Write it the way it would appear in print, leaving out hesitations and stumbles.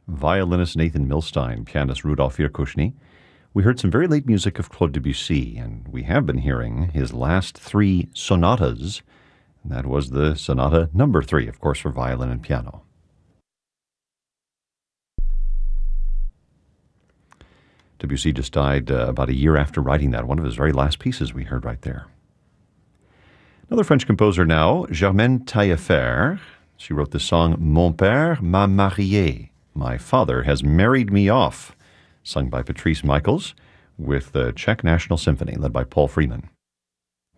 violinist Nathan Milstein, pianist Rudolf Virkushny. We heard some very late music of Claude Debussy, and we have been hearing his last three sonatas. And that was the Sonata number 3, of course, for violin and piano. Debussy just died about a year after writing that, one of his very last pieces we heard right there. Another French composer now, Germaine Taillefer. She wrote the song Mon père m'a marié, My Father Has Married Me Off, sung by Patrice Michaels with the Czech National Symphony, led by Paul Freeman.